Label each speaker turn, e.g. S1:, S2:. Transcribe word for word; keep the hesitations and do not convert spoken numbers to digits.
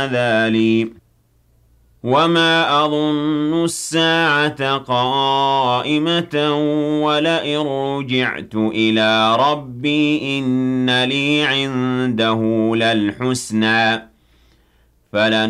S1: لي وما أظن الساعة قائمة ولئن رجعت إلى ربي إن لي عنده للحسنى فلن